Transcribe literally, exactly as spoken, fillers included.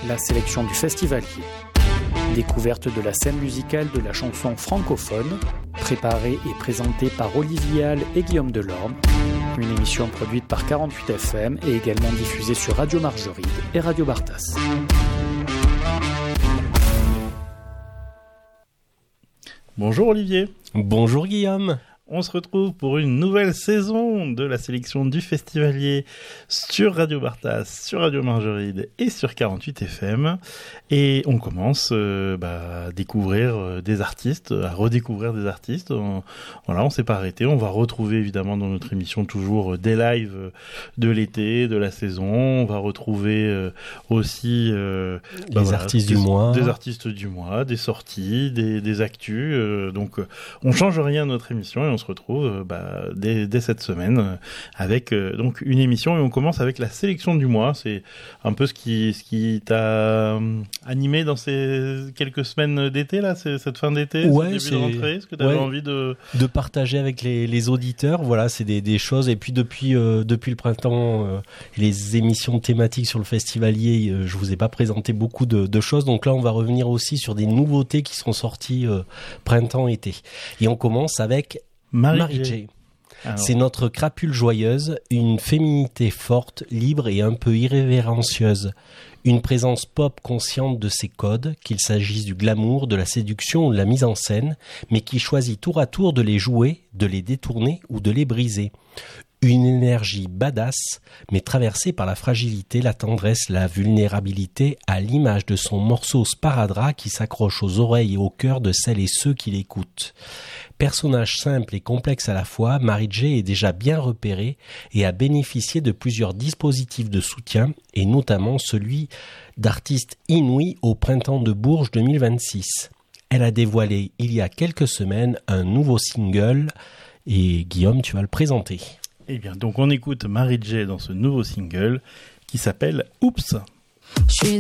la sélection du festivalier. Découverte de la scène musicale de la chanson francophone, préparée et présentée par Olivier Hall et Guillaume Delorme. Une émission produite par quarante-huit F M et également diffusée sur Radio Margeride et Radio Bartas. Bonjour Olivier. Bonjour Guillaume. On se retrouve pour une nouvelle saison de la sélection du festivalier sur Radio Bartas, sur Radio Margeride et sur quarante-huit F M. Et on commence euh, bah, à découvrir euh, des artistes, à redécouvrir des artistes. On, voilà, on s'est pas arrêté. On va retrouver évidemment dans notre émission toujours euh, des lives de l'été, de la saison. On va retrouver euh, aussi euh, des bah, voilà, artistes des, du mois, des artistes du mois, des sorties, des, des actus. Euh, donc, euh, on change rien à notre émission et on se retrouve euh, bah, dès, dès cette semaine euh, avec euh, donc une émission et on commence avec la sélection du mois. C'est un peu ce qui ce qui t'a animé dans ces quelques semaines d'été là, c'est cette fin d'été, ouais, ce début de rentrée, est-ce que tu avais ouais, envie de de partager avec les, les auditeurs. Voilà, c'est des, des choses. Et puis depuis euh, depuis le printemps, euh, les émissions thématiques sur le festivalier, euh, je vous ai pas présenté beaucoup de, de choses. Donc là, on va revenir aussi sur des nouveautés qui sont sorties euh, printemps-été. Et on commence avec Marie, Marie J. Alors. C'est notre crapule joyeuse, une féminité forte, libre et un peu irrévérencieuse. Une présence pop consciente de ses codes, qu'il s'agisse du glamour, de la séduction ou de la mise en scène, mais qui choisit tour à tour de les jouer, de les détourner ou de les briser. Une énergie badass, mais traversée par la fragilité, la tendresse, la vulnérabilité, à l'image de son morceau sparadrap qui s'accroche aux oreilles et au cœur de celles et ceux qui l'écoutent. Personnage simple et complexe à la fois, Marie J est déjà bien repérée et a bénéficié de plusieurs dispositifs de soutien, et notamment celui d'artistes inouïs au Printemps de Bourges deux mille vingt-six. Elle a dévoilé il y a quelques semaines un nouveau single, et Guillaume, tu vas le présenter. Eh bien, donc on écoute Marie J dans ce nouveau single qui s'appelle Oups. Je suis